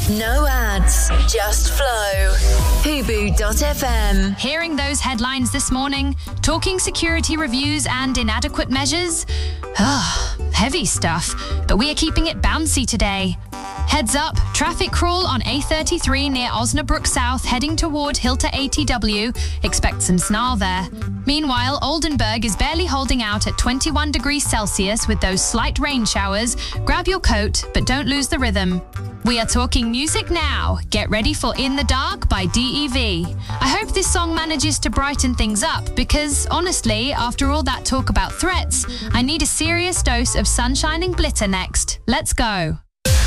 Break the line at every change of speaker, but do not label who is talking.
No ads, just flow. Fubu.fm.
Hearing those headlines this morning, talking security reviews and inadequate measures? Heavy stuff, but we are keeping it bouncy today. Heads up, traffic crawl on A33 near Osnabrück South heading toward Hilter ATW. Expect some snarl there. Meanwhile, Oldenburg is barely holding out at 21 degrees Celsius with those slight rain showers. Grab your coat, but don't lose the rhythm. We are talking music now. Get ready for In the Dark by DEV. I hope this song manages to brighten things up because, honestly, after all that talk about threats, I need a serious dose of sunshine and glitter next. Let's go.